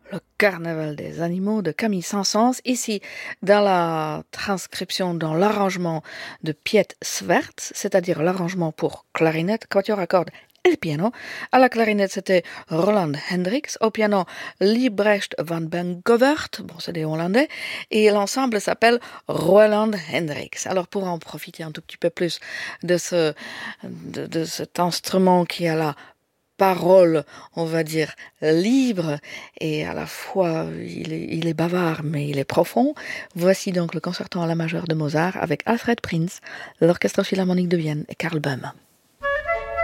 Le Carnaval des animaux de Camille Saint-Saëns, ici dans la transcription, dans l'arrangement de Piet Swerts, c'est-à-dire l'arrangement pour clarinette, quatuor à cordes et piano. À la clarinette, c'était Roland Hendricks. Au piano, Liebrecht van Bengovert. Bon, c'est des Hollandais. Et l'ensemble s'appelle Roland Hendricks. Alors, pour en profiter un tout petit peu plus de de cet instrument qui a la parole, on va dire, libre, et à la fois il est bavard mais il est profond. Voici donc le concerto en la majeure de Mozart avec Alfred Prinz, l'Orchestre Philharmonique de Vienne et Karl Böhm.